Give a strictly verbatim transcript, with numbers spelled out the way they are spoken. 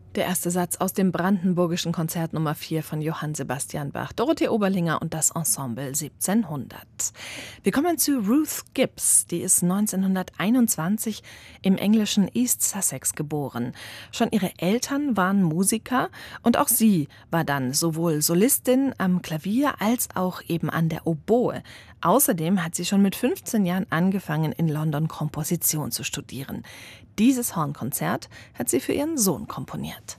Der erste Satz aus dem Brandenburgischen Konzert Nummer vier von Johann Sebastian Bach, Dorothee Oberlinger und das Ensemble siebzehnhundert. Wir kommen zu Ruth Gibbs, die ist neunzehnhunderteinundzwanzig im englischen East Sussex geboren. Schon ihre Eltern waren Musiker und auch sie war dann sowohl Solistin am Klavier als auch eben an der Oboe. Außerdem hat sie schon mit fünfzehn Jahren angefangen, in London Komposition zu studieren. Dieses Hornkonzert hat sie für ihren Sohn komponiert.